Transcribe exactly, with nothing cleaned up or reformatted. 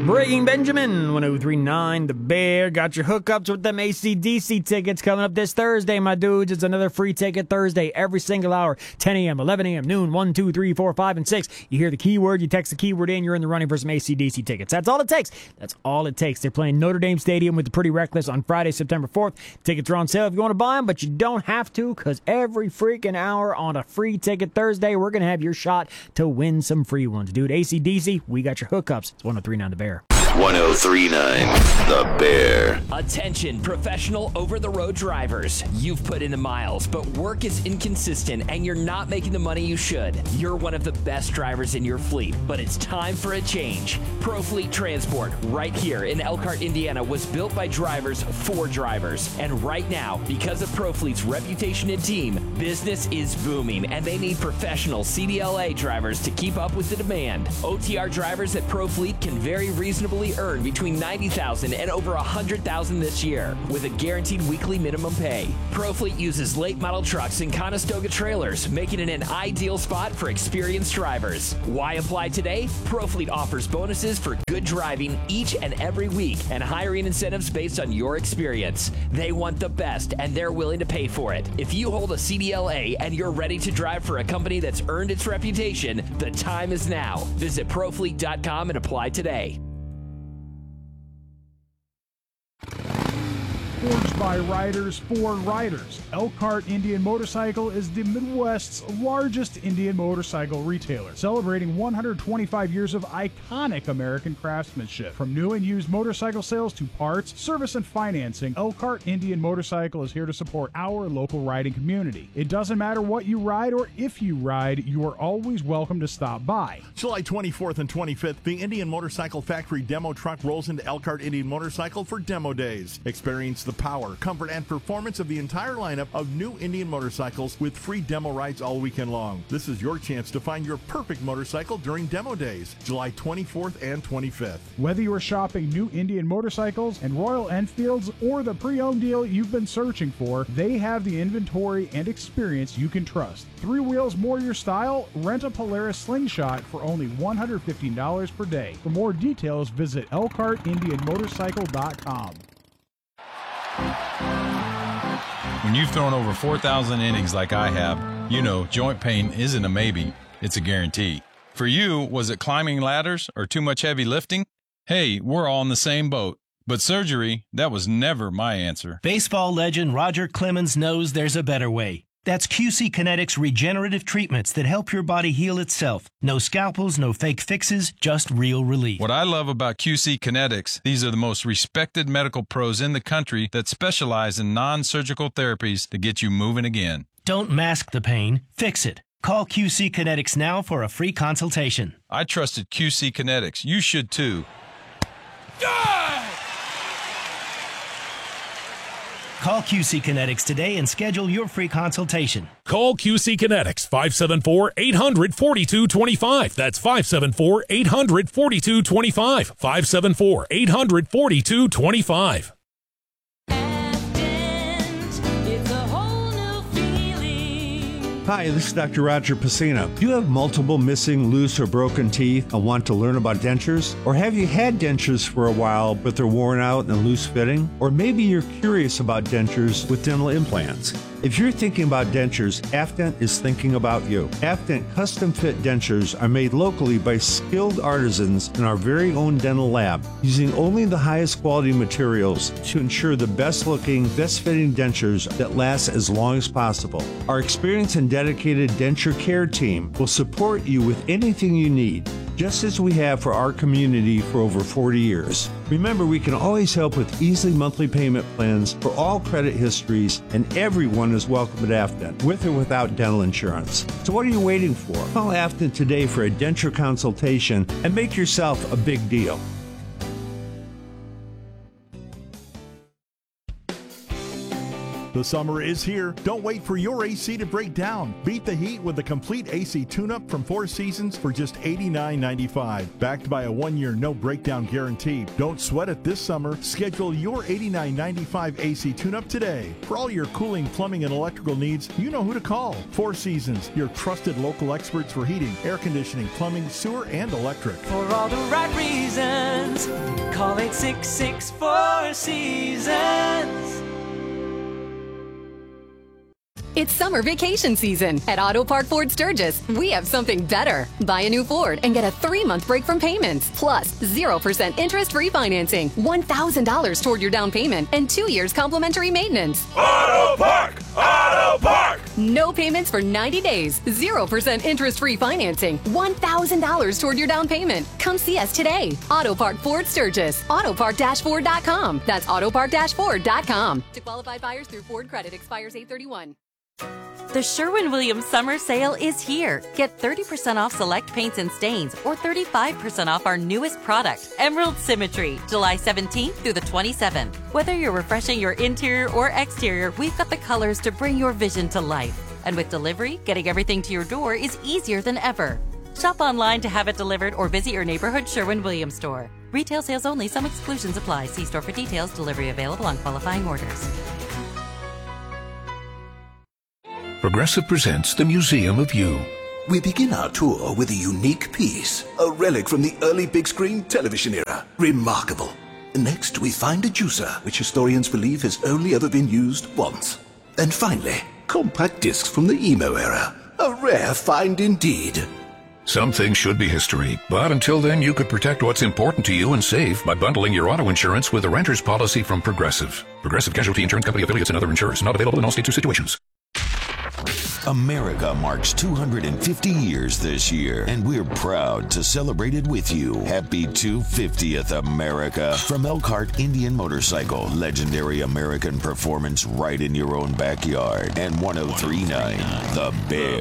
Breaking Benjamin, one oh three point nine The Bear. Got your hookups with them A C D C tickets coming up this Thursday, my dudes. It's another free ticket Thursday every single hour. ten a.m., eleven a.m., noon, one, two, three, four, five, and six. You hear the keyword, you text the keyword in, you're in the running for some A C D C tickets. That's all it takes. That's all it takes. They're playing Notre Dame Stadium with the Pretty Reckless on Friday, September fourth. Tickets are on sale if you want to buy them, but you don't have to, because every freaking hour on a free ticket Thursday, we're going to have your shot to win some free ones. Dude, A C D C, we got your hookups. It's one oh three point nine The Bear. one oh three point nine The Bear. Attention, professional over-the-road drivers. You've put in the miles, but work is inconsistent and you're not making the money you should. You're one of the best drivers in your fleet, but it's time for a change. ProFleet Transport, right here in Elkhart, Indiana, was built by drivers for drivers. And right now, because of ProFleet's reputation and team, business is booming and they need professional C D L A drivers to keep up with the demand. O T R drivers at ProFleet can very reasonably earn between ninety thousand dollars and over one hundred thousand dollars this year with a guaranteed weekly minimum pay. ProFleet uses late model trucks and Conestoga trailers, making it an ideal spot for experienced drivers. Why apply today? ProFleet offers bonuses for good driving each and every week and hiring incentives based on your experience. They want the best and they're willing to pay for it. If you hold a C D L A and you're ready to drive for a company that's earned its reputation, the time is now. Visit profleet dot com and apply today. Forged by riders for riders, Elkhart Indian Motorcycle is the Midwest's largest Indian motorcycle retailer, celebrating one hundred twenty-five years of iconic American craftsmanship. From new and used motorcycle sales to parts, service, and financing, Elkhart Indian Motorcycle is here to support our local riding community. It doesn't matter what you ride or if you ride, you are always welcome to stop by. July twenty-fourth and twenty-fifth, the Indian Motorcycle Factory demo truck rolls into Elkhart Indian Motorcycle for demo days. Experience the power, comfort, and performance of the entire lineup of new Indian motorcycles with free demo rides all weekend long. This is your chance to find your perfect motorcycle during demo days, July twenty-fourth and twenty-fifth. Whether you are shopping new Indian motorcycles and Royal Enfields or the pre-owned deal you've been searching for, they have the inventory and experience you can trust. Three wheels more your style? Rent a Polaris Slingshot for only one hundred fifteen dollars per day. For more details, visit elkhart indian motorcycle dot com. When you've thrown over four thousand innings like I have, you know joint pain isn't a maybe, it's a guarantee. For you, was it climbing ladders or too much heavy lifting? Hey, we're all in the same boat. But surgery, that was never my answer. Baseball legend Roger Clemens knows there's a better way. That's Q C Kinetics regenerative treatments that help your body heal itself. No scalpels, no fake fixes, just real relief. What I love about Q C Kinetics, these are the most respected medical pros in the country that specialize in non-surgical therapies to get you moving again. Don't mask the pain, fix it. Call Q C Kinetics now for a free consultation. I trusted Q C Kinetics. You should too. Call Q C Kinetics today and schedule your free consultation. Call Q C Kinetics, five seven four, eight hundred, forty-two twenty-five. That's five seven four, eight hundred, forty-two twenty-five. five seven four, eight hundred, forty-two twenty-five. Hi, this is Doctor Roger Pacino. Do you have multiple missing, loose, or broken teeth and want to learn about dentures? Or have you had dentures for a while, but they're worn out and loose fitting? Or maybe you're curious about dentures with dental implants. If you're thinking about dentures, Afdent is thinking about you. Afdent custom fit dentures are made locally by skilled artisans in our very own dental lab, using only the highest quality materials to ensure the best looking, best fitting dentures that last as long as possible. Our experienced and dedicated denture care team will support you with anything you need, just as we have for our community for over forty years. Remember, we can always help with easy monthly payment plans for all credit histories, and everyone is welcome at Afdent, with or without dental insurance. So what are you waiting for? Call Afdent today for a denture consultation and make yourself a big deal. The summer is here. Don't wait for your A C to break down. Beat the heat with the complete A C tune-up from Four Seasons for just eighty-nine ninety-five. Backed by a one-year no-breakdown guarantee. Don't sweat it this summer. Schedule your eighty-nine ninety-five A C tune-up today. For all your cooling, plumbing, and electrical needs, you know who to call. Four Seasons, your trusted local experts for heating, air conditioning, plumbing, sewer, and electric. For all the right reasons, Call eight six six, four seasons. It's summer vacation season. At Auto Park Ford Sturgis, we have something better. Buy a new Ford and get a three-month break from payments, plus zero percent interest-free financing, one thousand dollars toward your down payment, and two years complimentary maintenance. Auto Park! Auto Park! No payments for ninety days, zero percent interest-free financing, one thousand dollars toward your down payment. Come see us today. Auto Park Ford Sturgis, auto park dash ford dot com. That's auto park dash ford dot com. To qualified buyers through Ford Credit, expires eight thirty-one. The Sherwin-Williams summer sale is here. Get thirty percent off select paints and stains or thirty-five percent off our newest product, Emerald Symmetry, July seventeenth through the twenty-seventh. Whether you're refreshing your interior or exterior, we've got the colors to bring your vision to life. And with delivery, getting everything to your door is easier than ever. Shop online to have it delivered or visit your neighborhood Sherwin-Williams store. Retail sales only. Some exclusions apply. See store for details. Delivery available on qualifying orders. Progressive presents the Museum of You. We begin our tour with a unique piece, a relic from the early big screen television era. Remarkable. Next, we find a juicer, which historians believe has only ever been used once. And finally, compact discs from the emo era. A rare find indeed. Some things should be history, but until then you could protect what's important to you and save by bundling your auto insurance with a renter's policy from Progressive. Progressive Casualty Insurance Company affiliates and other insurers. Not available in all states or situations. America marks two hundred fifty years this year, and we're proud to celebrate it with you. Happy two hundred fiftieth, America. From Elkhart Indian Motorcycle, legendary American performance right in your own backyard. And one oh three point nine, The Bear.